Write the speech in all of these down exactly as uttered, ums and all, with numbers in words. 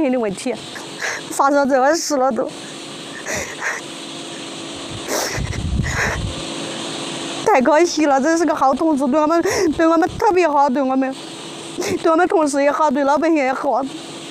天的问题，发烧这二十了都，太可惜了，这是个好同志，对我们对我们特别好，对我们对我们同事也好，对老百姓也好。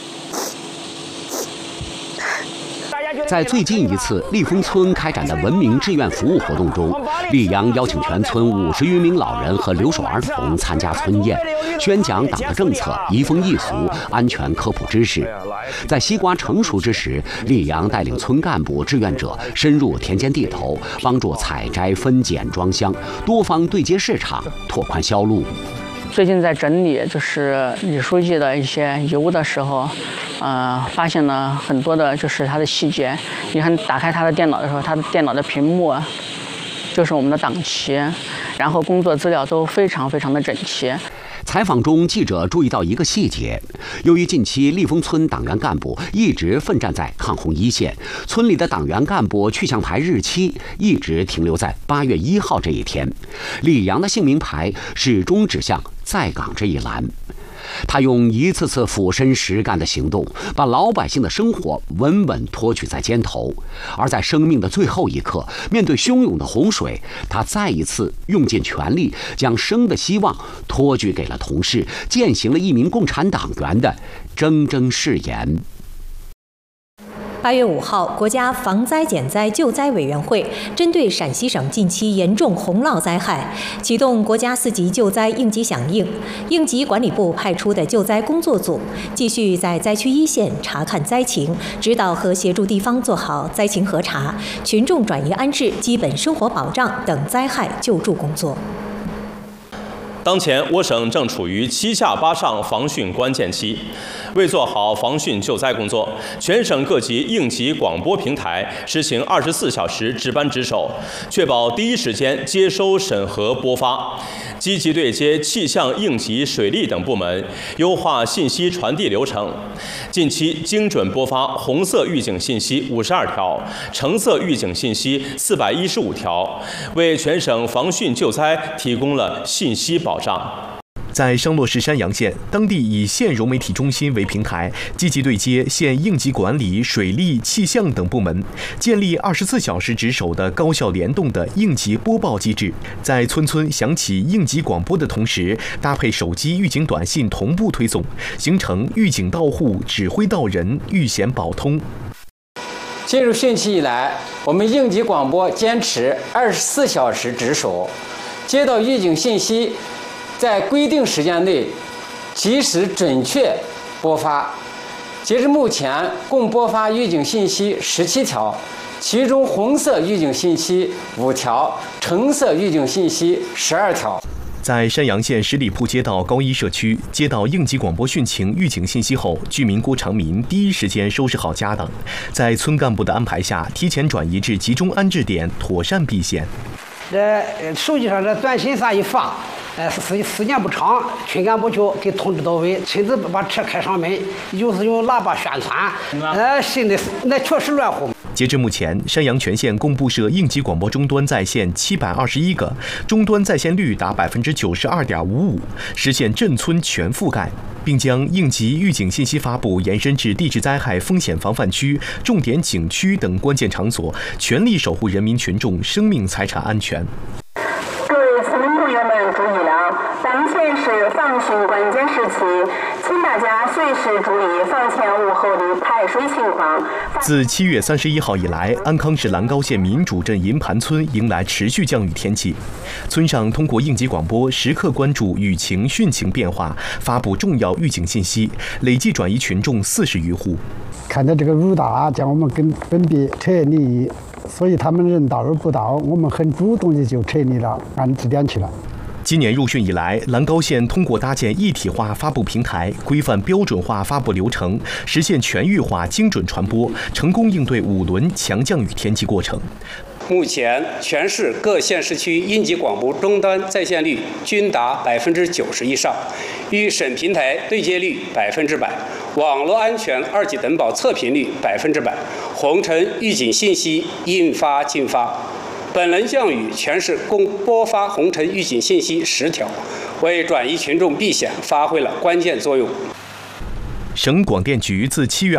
在最近一次立丰村开展的文明志愿服务活动中，溧阳邀请全村五十余名老人和留守儿童参加村宴，宣讲党的政策、移风易俗、安全科普知识。在西瓜成熟之时，溧阳带领村干部、志愿者深入田间地头，帮助采摘、分拣、装箱，多方对接市场，拓宽销路。 最近在整理就是李书记的一些遗物的时候，呃，发现了很多的就是他的细节。你看，打开他的电脑的时候，他的电脑的屏幕就是我们的党旗，然后工作资料都非常非常的整齐。 采访中，记者注意到一个细节：由于近期立丰村党员干部一直奋战在抗洪一线，村里的党员干部去向牌日期一直停留在八月一号这一天，溧阳的姓名牌始终指向在岗这一栏。他用一次次俯身实干的行动，把老百姓的生活稳稳托举在肩头。而在生命的最后一刻，面对汹涌的洪水，他再一次用尽全力，将生的希望托举给了同事，践行了一名共产党员的铮铮誓言。 八月五号，国家防灾减灾救灾委员会针对陕西省近期严重洪涝灾害，启动国家四级救灾应急响应。应急管理部派出的救灾工作组继续在灾区一线查看灾情，指导和协助地方做好灾情核查、群众转移安置、基本生活保障等灾害救助工作。 当前，我省正处于七下八上防汛关键期。为做好防汛救灾工作，全省各级应急广播平台实行二十四小时值班值守，确保第一时间接收、审核、播发。积极对接气象、应急、水利等部门，优化信息传递流程。近期精准播发红色预警信息五十二条，橙色预警信息四百一十五条，为全省防汛救灾提供了信息保障。 在商洛市山阳县，当地以县融媒体中心为平台，积极对接县应急管理、水利、气象等部门，建立二十四小时值守的高效联动的应急播报机制。在村村响起应急广播的同时，搭配手机预警短信同步推送，形成预警到户、指挥到人、预险保通。 进入汛期以来，我们应急广播坚持二十四小时值守，接到预警信息，在规定时间内及时准确播发。截至目前，共播发预警信息十七条，其中红色预警信息五条，橙色预警信息十二条。 在山阳县十里铺街道高一社区，接到应急广播汛情预警信息后，居民郭长民第一时间收拾好家当，在村干部的安排下，提前转移至集中安置点，妥善避险。 这手机上这短信啥一发，呃，时时间不长，村干部就给通知到位，亲自把车开上门，就是用喇叭宣传，呃，新的那确实乱乎。 截至目前，山阳全县共布设应急广播终端在线七百二十一个，终端在线率达百分之九十二点五五，实现镇村全覆盖，并将应急预警信息发布延伸至地质灾害风险防范区、重点景区等关键场所，全力守护人民群众生命财产安全。 各位村民朋友们注意了，当前是防汛关键时期，请大家随时注意房前屋后的排水情况。 自七月三十一号以来，安康市兰高县民主镇银盘村迎来持续降雨天气。村上通过应急广播时刻关注雨情汛情变化，发布重要预警信息，累计转移群众四十余户。 看到这个雨大，将我们跟本地彻离异，所以他们人到而不到，我们很主动的就撤离了，安置点去了。 今年入汛以来，兰高县通过搭建一体化发布平台，规范标准化发布流程，实现全域化精准传播，成功应对五轮强降雨天气过程。 目前，全市各县市区应急广播终端在线率均达百分之九十以上，与省平台对接率百分之百，网络安全二级等保测评率百分之百，洪尘预警信息应发尽发。本轮降雨，全市共拨发洪尘预警信息十条，为转移群众避险发挥了关键作用。 省广电局自七月